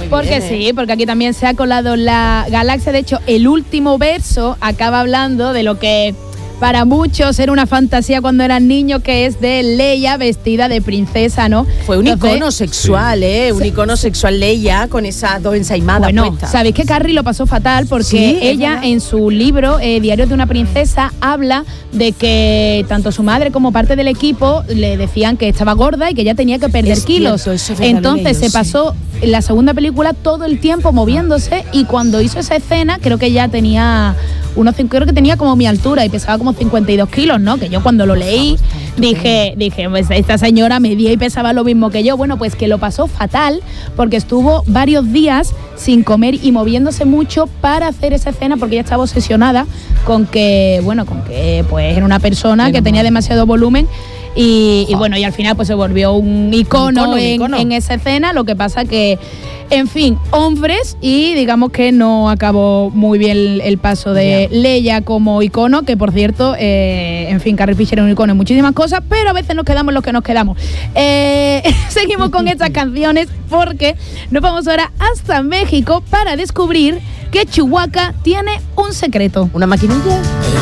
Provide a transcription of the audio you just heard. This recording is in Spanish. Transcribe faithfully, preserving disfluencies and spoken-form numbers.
muy porque bien. Porque sí, ¿eh? porque aquí también se ha colado la galaxia. De hecho, el último verso acaba hablando de lo que para muchos era una fantasía cuando eran niños, que es de Leia vestida de princesa, ¿no? Fue un Entonces, icono sexual, sí. ¿eh? Un sí. icono sexual Leia con esas dos ensaimadas bueno, puestas. ¿sabéis que Carrie lo pasó fatal? Porque sí, ella en su libro, eh, Diarios de una princesa, habla de que tanto su madre como parte del equipo le decían que estaba gorda y que ella tenía que perder es kilos. Cierto, eso es Entonces leído, se pasó sí. en la segunda película todo el tiempo moviéndose, y cuando hizo esa escena creo que ya tenía unos creo que tenía como mi altura y pesaba como cincuenta y dos kilos, ¿no? Que yo cuando lo leí dije, dije, pues esta señora medía y pesaba lo mismo que yo. Bueno, pues que lo pasó fatal porque estuvo varios días sin comer y moviéndose mucho para hacer esa escena, porque ella estaba obsesionada con que, bueno, con que pues era una persona Pero que tenía demasiado volumen. Y, y bueno, y al final pues se volvió un icono, un icono, en, un icono. en esa escena. Lo que pasa que, en fin, hombres, y digamos que no acabó muy bien el, el paso de yeah. Leia como icono, que por cierto, eh, en fin, Carrie Fisher es un icono en muchísimas cosas, pero a veces nos quedamos los que nos quedamos. Eh, seguimos con estas canciones porque nos vamos ahora hasta México para descubrir que Chewbacca tiene un secreto. ¿Una maquinilla?